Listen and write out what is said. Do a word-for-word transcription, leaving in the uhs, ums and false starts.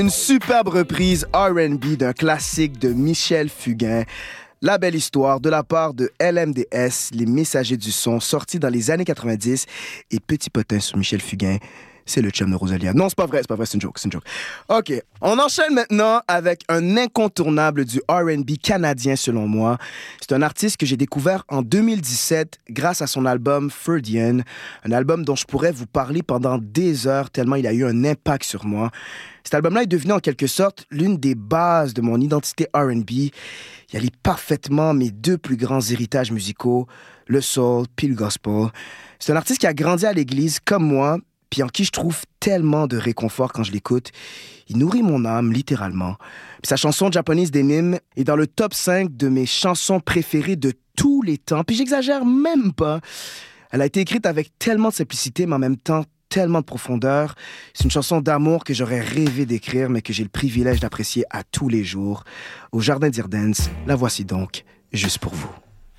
Une superbe reprise R and B d'un classique de Michel Fugain. La belle histoire de la part de L M D S, les messagers du son, sorti dans les années quatre-vingt-dix. Et petit potin sur Michel Fugain, c'est le chum de Rosalia. Non, c'est pas vrai, c'est pas vrai, c'est une joke, c'est une joke. OK, on enchaîne maintenant avec un incontournable du R and B canadien, selon moi. C'est un artiste que j'ai découvert en deux mille dix-sept grâce à son album Freudian, un album dont je pourrais vous parler pendant des heures tellement il a eu un impact sur moi. Cet album-là est devenu en quelque sorte l'une des bases de mon identité R and B. Il allie parfaitement mes deux plus grands héritages musicaux, le soul puis le gospel. C'est un artiste qui a grandi à l'église comme moi, puis en qui je trouve tellement de réconfort quand je l'écoute. Il nourrit mon âme, littéralement. Puis sa chanson Japanese Denim est dans le top cinq de mes chansons préférées de tous les temps. Puis j'exagère même pas. Elle a été écrite avec tellement de simplicité, mais en même temps tellement de profondeur. C'est une chanson d'amour que j'aurais rêvé d'écrire, mais que j'ai le privilège d'apprécier à tous les jours. Au Jardin d'Irdens, la voici donc, juste pour vous.